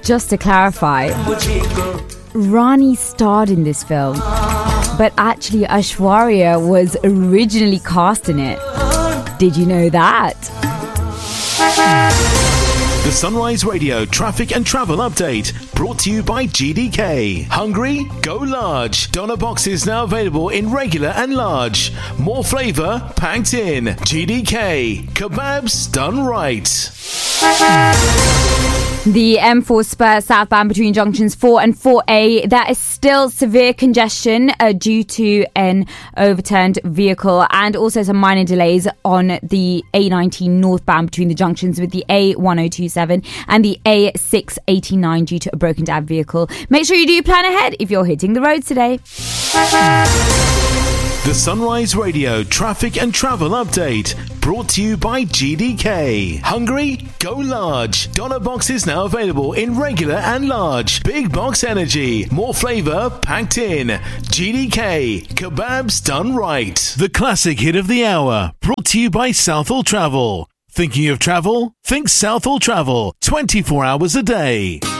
Just to clarify, Rani starred in this film, but actually Aishwarya was originally cast in it. Did you know that? The Sunrise Radio traffic and travel update brought to you by GDK. Hungry? Go large. Doner boxes now available in regular and large. More flavour packed in. GDK. Kebabs done right. The M4 Spur southbound between junctions 4 and 4A, there is still severe congestion due to an overturned vehicle, and also some minor delays on the A19 northbound between the junctions with the A1027 and the A689 due to a broken down vehicle. Make sure you do plan ahead if you're hitting the roads today. The Sunrise Radio traffic and travel update brought to you by GDK. Hungry? Go large. Doner boxes now available in regular and large. Big box energy. More flavour packed in. GDK. Kebabs done right. The classic hit of the hour brought to you by Southall Travel. Thinking of travel? Think Southall Travel. 24 hours a day.